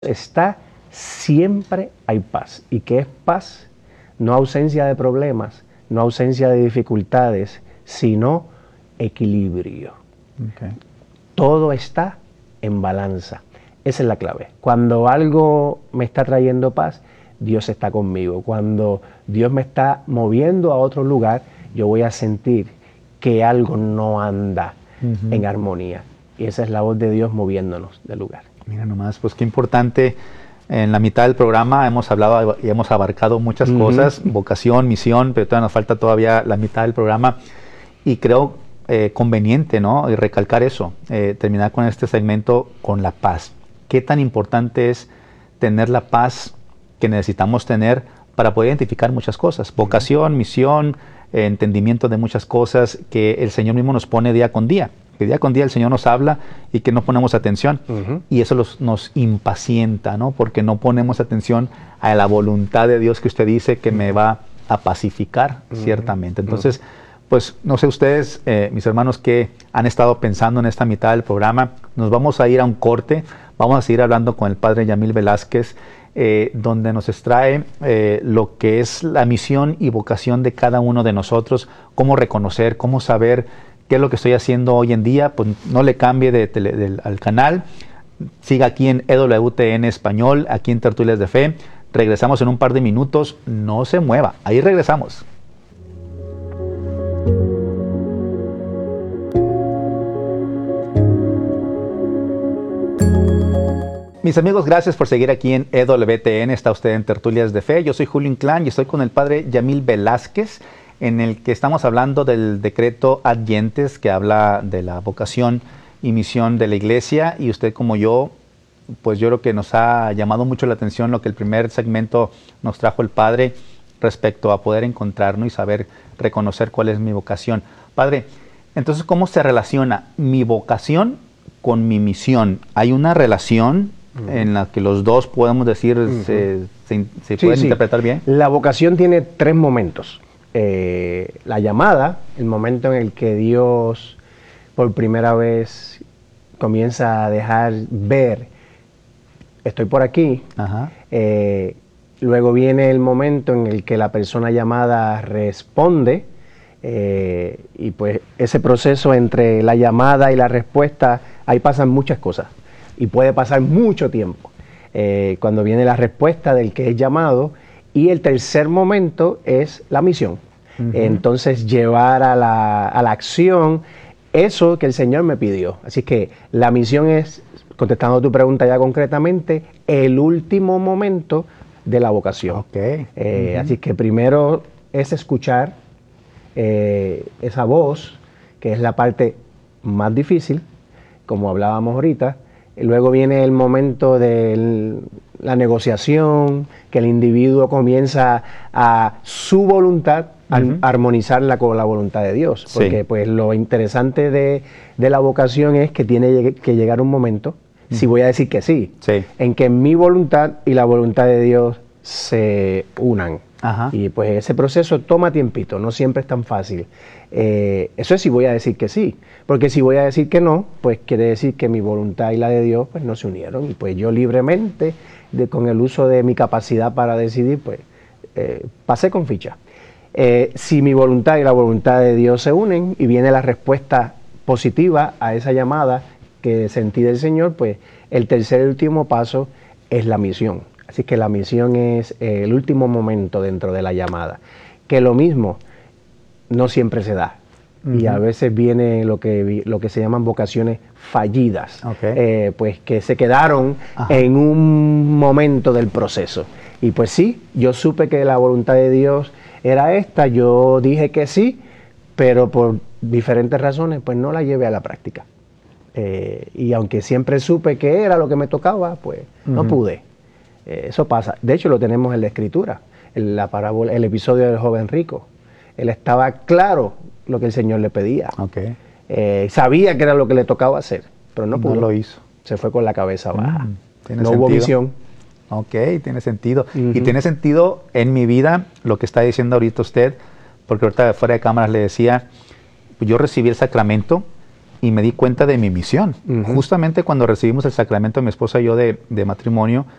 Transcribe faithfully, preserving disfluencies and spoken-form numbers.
está, siempre hay paz. ¿Y qué es paz? No ausencia de problemas, no ausencia de dificultades, sino equilibrio. Okay. Todo está en balanza. Esa es la clave. Cuando algo me está trayendo paz, Dios está conmigo. Cuando Dios me está moviendo a otro lugar, yo voy a sentir que algo no anda uh-huh. en armonía. Y esa es la voz de Dios moviéndonos del lugar. Mira nomás, pues qué importante. En la mitad del programa hemos hablado y hemos abarcado muchas uh-huh. cosas, vocación, misión, pero todavía nos falta todavía la mitad del programa. Y creo eh, conveniente, ¿no? Y recalcar eso, eh, terminar con este segmento con la paz. ¿Qué tan importante es tener la paz que necesitamos tener para poder identificar muchas cosas? Vocación, misión, eh, entendimiento de muchas cosas que el Señor mismo nos pone día con día. Que día con día el Señor nos habla y que no ponemos atención. Uh-huh. Y eso los, nos impacienta, ¿no? Porque no ponemos atención a la voluntad de Dios que usted dice que uh-huh. me va a pacificar, uh-huh. ciertamente. Entonces, uh-huh. pues no sé ustedes, eh, mis hermanos, que han estado pensando en esta mitad del programa. Nos vamos a ir a un corte. Vamos a seguir hablando con el padre Yamil Velázquez, eh, donde nos extrae eh, lo que es la misión y vocación de cada uno de nosotros, cómo reconocer, cómo saber qué es lo que estoy haciendo hoy en día. Pues no le cambie de tele, de, al canal, siga aquí en E W T N Español, aquí en Tertulias de Fe. Regresamos en un par de minutos, no se mueva, ahí regresamos. Mis amigos, gracias por seguir aquí en E W T N. Está usted en Tertulias de Fe. Yo soy Julio Inclán y estoy con el padre Yamil Velázquez, en el que estamos hablando del decreto Ad Gentes, que habla de la vocación y misión de la iglesia. Y usted, como yo, pues yo creo que nos ha llamado mucho la atención lo que el primer segmento nos trajo el padre respecto a poder encontrarnos y saber reconocer cuál es mi vocación. Padre, entonces, ¿cómo se relaciona mi vocación con mi misión? ¿Hay una relación uh-huh. en la que los dos podemos decir, uh-huh. se, se, se sí, pueden sí. interpretar bien? La vocación tiene tres momentos. Eh, la llamada, el momento en el que Dios por primera vez comienza a dejar ver, estoy por aquí. Ajá. Eh, luego viene el momento en el que la persona llamada responde, eh, y pues ese proceso entre la llamada y la respuesta, ahí pasan muchas cosas y puede pasar mucho tiempo. Eh, cuando viene la respuesta del que es llamado. Y el tercer momento es la misión. Uh-huh. Entonces, llevar a la, a la acción eso que el Señor me pidió. Así que la misión es, contestando tu pregunta ya concretamente, el último momento de la vocación. Okay. Eh, uh-huh. Así que primero es escuchar eh, esa voz, que es la parte más difícil, como hablábamos ahorita. Luego viene el momento de la negociación, que el individuo comienza a su voluntad a uh-huh. armonizarla con la voluntad de Dios. Porque sí. pues lo interesante de, de la vocación es que tiene que llegar un momento, uh-huh. si voy a decir que sí, sí, en que mi voluntad y la voluntad de Dios se unan. Ajá. Y pues ese proceso toma tiempito, no siempre es tan fácil. Eh, eso es si voy a decir que sí, porque si voy a decir que no, pues quiere decir que mi voluntad y la de Dios pues no se unieron, y pues yo libremente, de, con el uso de mi capacidad para decidir, pues eh, pasé con ficha. Eh, si mi voluntad y la voluntad de Dios se unen y viene la respuesta positiva a esa llamada que sentí del Señor, pues el tercer y último paso es la misión. Así que la misión es eh, el último momento dentro de la llamada. Que lo mismo no siempre se da. Uh-huh. Y a veces viene lo que, lo que se llaman vocaciones fallidas. Okay. Eh, pues que se quedaron Ajá. en un momento del proceso. Y pues sí, yo supe que la voluntad de Dios era esta, yo dije que sí, pero por diferentes razones pues no la llevé a la práctica. Eh, y aunque siempre supe que era lo que me tocaba, pues uh-huh. no pude. Eh, eso pasa. De hecho, lo tenemos en la Escritura, en la parábola, el episodio del joven rico. Él estaba claro lo que el Señor le pedía. Okay. Eh, sabía que era lo que le tocaba hacer, pero no pudo. No lo hizo. Se fue con la cabeza baja. Mm, no sentido? Hubo visión. Ok, tiene sentido. Uh-huh. Y tiene sentido en mi vida lo que está diciendo ahorita usted, porque ahorita fuera de cámaras le decía, yo recibí el sacramento y me di cuenta de mi misión. Uh-huh. Justamente cuando recibimos el sacramento, mi esposa y yo, de, de matrimonio,